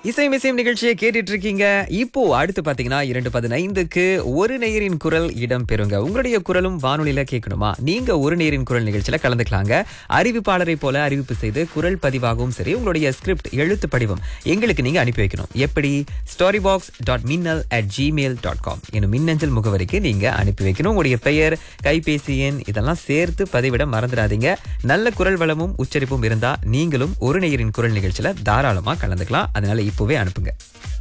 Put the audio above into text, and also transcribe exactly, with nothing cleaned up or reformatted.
இசை மிசையும் நிகழ்ச்சியை கேட்டுட்டு இருக்கீங்க. இப்போ அடுத்து பாத்தீங்கன்னா இரண்டு பதினைந்துக்கு ஒரு நேயரின் குரல் இடம் பெறுங்க. உங்களுடைய குரலும் வானொலியில கேட்கணுமா? நீங்க ஒரு நேயரின் குரல் நிகழ்ச்சியில கலந்துக்கலாங்க. அறிவிப்பாளரை போல அறிவிப்பு செய்து குரல் பதிவாகவும் சரி, உங்களுடைய ஸ்கிரிப்ட் எழுத்து படிவம் எங்களுக்கு நீங்க அனுப்பி வைக்கணும். எப்படி? ஸ்டோரி பாக்ஸ் டாட் மின்னல் அட் ஜிமெயில் டாட் காம் எனும் மின்னஞ்சல் முகவரிக்கு நீங்க அனுப்பி வைக்கணும். உங்களுடைய பெயர், கைபேசி எண் இதெல்லாம் சேர்த்து பதிவிட மறந்துடாதீங்க. நல்ல குரல் வளமும் உச்சரிப்பும் இருந்தா நீங்களும் ஒரு நேயரின் குரல் நிகழ்ச்சியில தாராளமா கலந்துக்கலாம். அதனால இப்பவே அனுப்புங்க.